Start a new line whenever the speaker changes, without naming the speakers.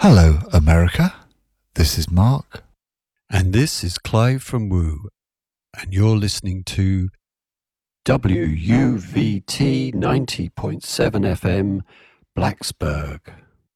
Hello, America. This is Mark.
And this is Clive from Woo. And you're listening to WUVT 90.7 FM, Blacksburg.